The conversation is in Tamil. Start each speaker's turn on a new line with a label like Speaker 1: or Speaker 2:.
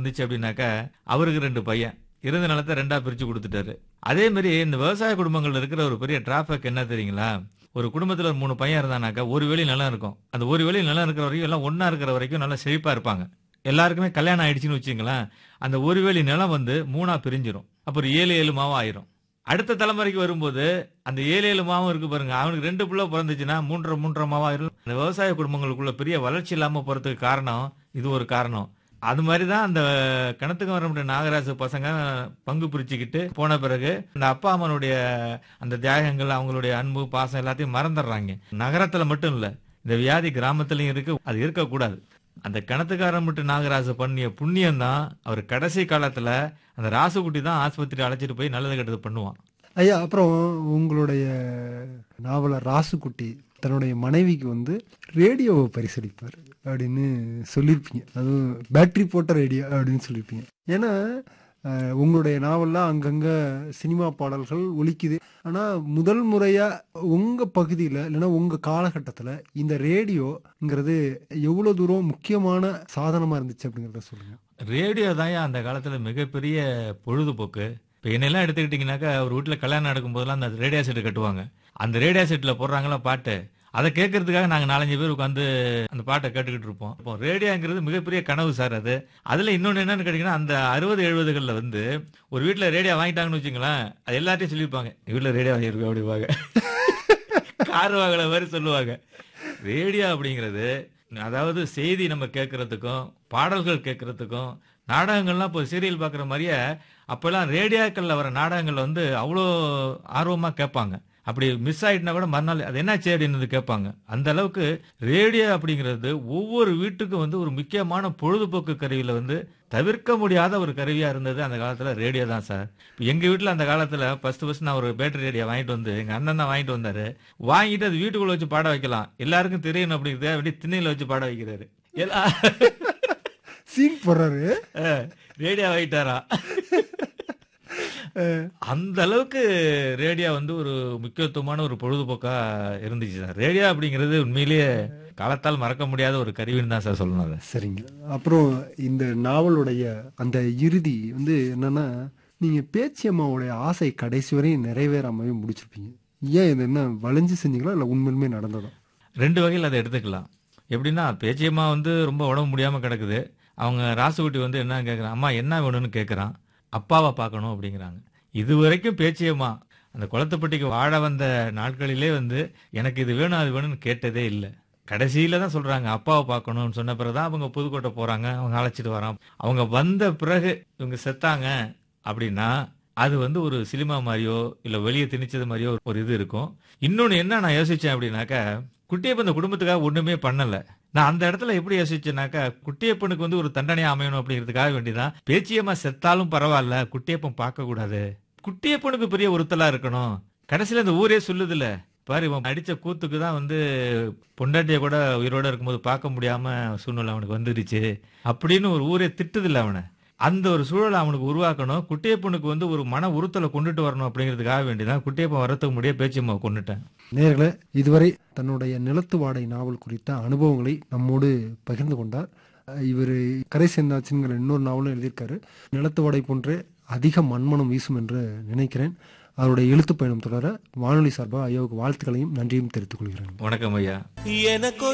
Speaker 1: வந்துச்சு அப்படின்னாக்கா, அவருக்கு 2 பையன். இருந்த நிலத்த 2ஆ பிரிச்சு குடுத்துட்டாரு. அதே மாரி இந்த விவசாய குடும்பங்கள்ல இருக்கிற ஒரு பெரிய டிராபேக் என்ன தெரியுங்களா? ஒரு குடும்பத்துல ஒரு 3 பையன் இருந்தானாக்கா, ஒரு வேலி நிலம் இருக்கும். அந்த ஒரு வேலி நிலம் இருக்கிற வரைக்கும் எல்லாம் ஒண்ணா இருக்கிற வரைக்கும் நல்லா செழிப்பா இருப்பாங்க. எல்லாருக்குமே கல்யாணம் ஆயிடுச்சுன்னு வச்சுக்கங்களேன், அந்த ஒரு வேலி நிலம் வந்து 3ஆ பிரிஞ்சிரும். அப்புறம் 7, 7 மாவா ஆயிரும். அடுத்த தலைமுறைக்கு வரும்போது, அந்த 7, 7 மாவும் இருக்கு பாருங்க. அவனுக்கு 2 புள்ள பொறந்துச்சுன்னா 3 1/2 மாவா ஆயிரும். இந்த விவசாய குடும்பங்களுக்குள்ள பெரிய வளர்ச்சி இல்லாம போறதுக்கு காரணம், இது ஒரு காரணம். அது மாரி தான் அந்த கிணத்துக்கு வரக்கூடிய நாகராசு பசங்க பங்கு பிரிச்சுக்கிட்டு போன பிறகு, அந்த அப்பா அம்மனுடைய அந்த தியாகங்கள், அவங்களுடைய அன்பு, பாசம் எல்லாத்தையும் மறந்துடுறாங்க. நகரத்துல மட்டும் இல்ல, இந்த வியாதி கிராமத்திலயும் இருக்கு. அது இருக்கக்கூடாது. அந்த கிணத்துக்காரன் மட்டும் நாகராசு பண்ணிய புண்ணியம் தான், அவர் கடைசி காலத்துல அந்த ராசுகுட்டி தான் ஆஸ்பத்திரி அழைச்சிட்டு போய் நல்லது கெட்டது பண்ணுவான்.
Speaker 2: ஐயா, அப்புறம் உங்களுடைய நாவலர் ராசுகுட்டி தன்னுடைய மனைவிக்கு வந்து ரேடியோவை பரிசளிப்பார் அப்படின்னு சொல்லியிருப்பீங்க. அதுவும் பேட்டரி போட்ட ரேடியோ அப்படின்னு சொல்லியிருப்பீங்க. ஏன்னா உங்களுடைய நாவல்ல அங்கங்க சினிமா பாடல்கள் ஒலிக்குது. ஆனா முதல் முறையா உங்க பகுதியில இல்லைன்னா உங்க காலகட்டத்துல இந்த ரேடியோங்கிறது எவ்வளவு தூரம் முக்கியமான சாதனமா இருந்துச்சு அப்படிங்கிறத சொல்லுங்க.
Speaker 1: ரேடியோ தான்யா அந்த காலத்துல மிகப்பெரிய பொழுதுபோக்கு. இப்ப என்னெல்லாம் எடுத்துக்கிட்டீங்கன்னாக்கா, ஒரு வீட்டுல கல்யாணம் நடக்கும் போதெல்லாம் அந்த ரேடியோ செட் கட்டுவாங்க. அந்த ரேடியோ செட்ல போடுறாங்களா பாட்டு, அதை கேட்கறதுக்காக நாங்க 4, 5 பேர் உட்காந்து அந்த பாட்டை கேட்டுக்கிட்டு இருப்போம். இப்போ ரேடியோங்கிறது மிகப்பெரிய கனவு சார் அது. அதுல இன்னொன்னு என்னன்னு கேட்டீங்கன்னா, அந்த 60, 70கள்ல வந்து ஒரு வீட்டுல ரேடியோ வாங்கிட்டாங்கன்னு வச்சுங்களேன், அது எல்லாத்தையும் சொல்லியிருப்பாங்க. வீட்டுல ரேடியோ வாங்கியிருக்கோம் அப்படிவாங்க. கார் வாங்கல மாதிரி சொல்லுவாங்க. ரேடியோ அப்படிங்கிறது, அதாவது செய்தி நம்ம கேட்கறதுக்கும், பாடல்கள் கேட்கறதுக்கும், நாடகங்கள்லாம் இப்போ சீரியல் பார்க்குற மாதிரியே அப்பெல்லாம் ரேடியோக்கள்ல வர நாடகங்கள் வந்து அவ்வளோ ஆர்வமா கேட்பாங்க. அப்படி மிஸ் ஆயிட்டுனா கூட மறுநாள் அது என்னாச்சு அப்படின்னு கேட்பாங்க. அந்த அளவுக்கு ரேடியோ அப்படிங்கிறது ஒவ்வொரு வீட்டுக்கும் வந்து ஒரு முக்கியமான பொழுதுபோக்கு கருவியில வந்து தவிர்க்க முடியாத ஒரு கருவியா இருந்தது அந்த காலத்துல ரேடியோ தான் சார். எங்க வீட்டுல அந்த காலத்துல ஃபர்ஸ்ட் நான் ஒரு பேட்டரி ரேடியோ வாங்கிட்டு வந்து, எங்க அண்ணன் தான் வாங்கிட்டு வந்தாரு. வாங்கிட்டு அது வீட்டுக்குள்ள வச்சு பாட வைக்கலாம், எல்லாருக்கும் தெரியணும் அப்படிங்கிறத அப்படி திண்ணையில வச்சு பாட வைக்கிறாரு.
Speaker 2: சீன் போடுறாரு.
Speaker 1: ரேடியோ வாங்கிட்டாரா? அந்த அளவுக்கு ரேடியோ வந்து ஒரு முக்கியத்துவமான ஒரு பொழுதுபோக்கா இருந்துச்சு சார். ரேடியோ அப்படிங்கிறது உண்மையிலேயே காலத்தால் மறக்க முடியாத ஒரு கருவின்னு தான் சார் சொல்லணும் அதை.
Speaker 2: சரிங்க. அப்புறம் இந்த நாவலுடைய அந்த இறுதி வந்து என்னன்னா, நீங்க பேச்சியம்மாவுடைய ஆசை கடைசி வரையும் நிறைவேறாமவே முடிச்சிருப்பீங்க. ஏன் இது என்ன வளைஞ்சு செஞ்சீங்களா இல்ல உண்மையிலுமே நடந்ததா?
Speaker 1: 2 வகையில் அதை எடுத்துக்கலாம். எப்படின்னா, பேச்சியம்மா வந்து ரொம்ப உடம்பு முடியாம கிடக்குது. அவங்க ராசுகுட்டி வந்து என்ன கேட்குறான், அம்மா என்ன வேணும்னு கேட்குறான். அப்பாவை பார்க்கணும் அப்படிங்கிறாங்க. இதுவரைக்கும் பேச்சியம்மா அந்த குளத்துப்பட்டிக்கு வாழ வந்த நாட்களிலே வந்து எனக்கு இது வேணும் அது வேணும்னு கேட்டதே இல்லை. கடைசியில தான் சொல்றாங்க அப்பாவை பார்க்கணும்னு சொன்ன பிறகுதான் அவங்க புதுக்கோட்டை போறாங்க, அவங்க அழைச்சிட்டு வரான். அவங்க வந்த பிறகு இவங்க செத்தாங்க அப்படின்னா அது வந்து ஒரு சினிமா மாதிரியோ இல்ல வெளியே திணிச்சது மாதிரியோ ஒரு இது இருக்கும். இன்னொன்னு என்ன நான் யோசிச்சேன் அப்படின்னாக்கா, குட்டியப்பன் இந்த குடும்பத்துக்காக ஒண்ணுமே பண்ணல. நான் அந்த இடத்துல எப்படி யோசிச்சேன்னாக்கா, குட்டியப்பனுக்கு வந்து ஒரு தண்டனையா அமையணும் அப்படிங்கிறதுக்காக வேண்டிதான் பேச்சியம்மா செத்தாலும் பரவாயில்ல, குட்டியப்பன் பார்க்க கூடாது, குட்டியப்பனுக்கு பெரிய உறுத்தலா இருக்கணும். கடைசியில இந்த ஊரே சொல்லுதுல்ல, பாரு இவன் அடிச்ச கூத்துக்கு தான் வந்து பொண்டாட்டிய கூட உயிரோட இருக்கும்போது பார்க்க முடியாம சூழ்நிலை அவனுக்கு வந்துருச்சு அப்படின்னு ஒரு ஊரே திட்டுதில்ல அவனை. அந்த ஒரு சூழலை அவனுக்கு உருவாக்கணும், குட்டியப்பனுக்கு வந்து ஒரு மன உறுத்தலை கொண்டுட்டு வரணும் அப்படிங்கிறதுக்காக வேண்டிதான் குட்டியப்பன் வரத்துக்கு முடிய பேச்சியம்மாவை கொண்டுட்டேன்.
Speaker 2: நேயர்களே, இதுவரை தன்னுடைய நிலத்து வாடை நாவல் குறித்த அனுபவங்களை நம்மோடு பகிர்ந்து கொண்டார். இவர் கரை சேர்ந்தாச்சுங்கிற இன்னொரு நாவலும் எழுதியிருக்காரு. நிலத்து வாடை போன்றே அதிக மண்மனம் வீசும் என்று நினைக்கிறேன். அவருடைய எழுத்து பயணம் தொடர வானொலி சார்பாக ஐயாவுக்கு வாழ்த்துக்களையும் நன்றியும் தெரிவித்துக் கொள்கிறேன்.
Speaker 1: வணக்கம் ஐயா.